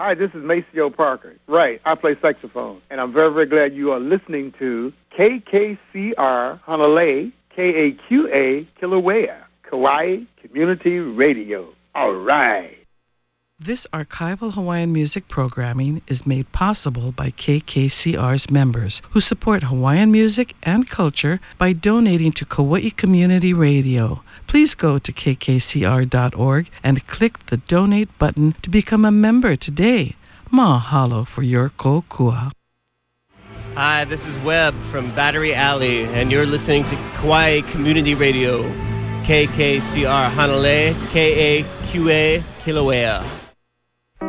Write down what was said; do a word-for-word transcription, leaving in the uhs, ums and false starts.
Hi, this is Maceo Parker. Right, I play saxophone. And I'm very, very glad you are listening to K K C R Honolulu, K A Q A Kilauea, Kauai Community Radio. All right. This archival Hawaiian music programming is made possible by K K C R's members who support Hawaiian music and culture by donating to Kauai Community Radio. Please go to k k c r dot org and click the donate button to become a member today. Mahalo for your kokua. Hi, this is Webb from Battery Alley, and you're listening to Kauai Community Radio, K K C R Hanalei, K A Q A Kilauea.